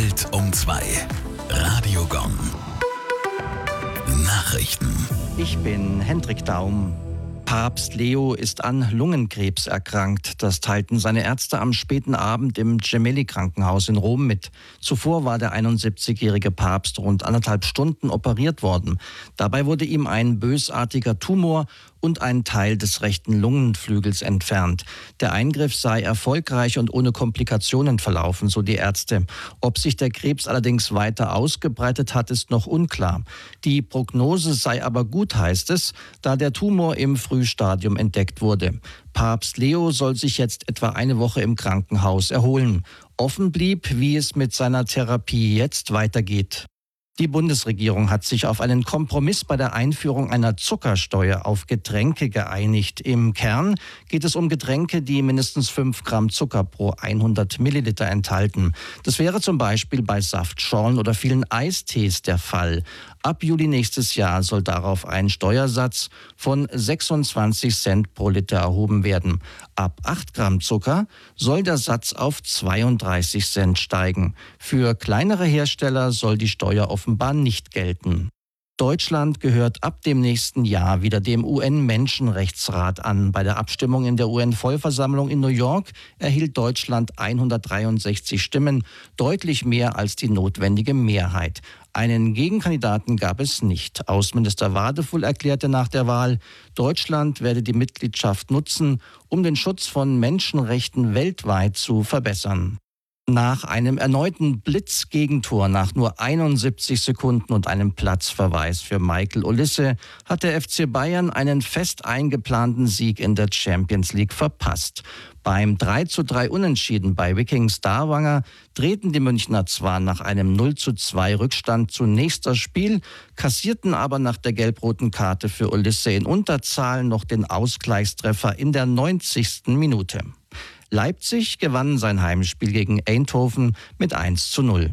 Welt um 2. Radio Gong. Nachrichten. Ich bin Hendrik Daum. Papst Leo ist an Lungenkrebs erkrankt. Das teilten seine Ärzte am späten Abend im Gemelli-Krankenhaus in Rom mit. Zuvor war der 71-jährige Papst rund 1,5 Stunden operiert worden. Dabei wurde ihm ein bösartiger Tumor und ein Teil des rechten Lungenflügels entfernt. Der Eingriff sei erfolgreich und ohne Komplikationen verlaufen, so die Ärzte. Ob sich der Krebs allerdings weiter ausgebreitet hat, ist noch unklar. Die Prognose sei aber gut, heißt es, da der Tumor im Frühstadium entdeckt wurde. Papst Leo soll sich jetzt etwa eine Woche im Krankenhaus erholen. Offen blieb, wie es mit seiner Therapie jetzt weitergeht. Die Bundesregierung hat sich auf einen Kompromiss bei der Einführung einer Zuckersteuer auf Getränke geeinigt. Im Kern geht es um Getränke, die mindestens 5 Gramm Zucker pro 100 Milliliter enthalten. Das wäre zum Beispiel bei Saftschorlen oder vielen Eistees der Fall. Ab Juli nächstes Jahr soll darauf ein Steuersatz von 26 Cent pro Liter erhoben werden. Ab 8 Gramm Zucker soll der Satz auf 32 Cent steigen. Für kleinere Hersteller soll die Steuer offenbar nicht gelten. Deutschland gehört ab dem nächsten Jahr wieder dem UN-Menschenrechtsrat an. Bei der Abstimmung in der UN-Vollversammlung in New York erhielt Deutschland 163 Stimmen, deutlich mehr als die notwendige Mehrheit. Einen Gegenkandidaten gab es nicht. Außenminister Wadefull erklärte nach der Wahl, Deutschland werde die Mitgliedschaft nutzen, um den Schutz von Menschenrechten weltweit zu verbessern. Nach einem erneuten Blitzgegentor nach nur 71 Sekunden und einem Platzverweis für Michael Olise hat der FC Bayern einen fest eingeplanten Sieg in der Champions League verpasst. Beim 3:3 Unentschieden bei Viking Stavanger drehten die Münchner zwar nach einem 0:2 Rückstand zunächst das Spiel, kassierten aber nach der gelb-roten Karte für Olise in Unterzahl noch den Ausgleichstreffer in der 90. Minute. Leipzig gewann sein Heimspiel gegen Eindhoven mit 1:0.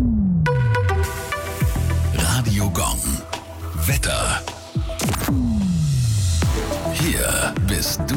Radio Gong. Wetter. Hier bist du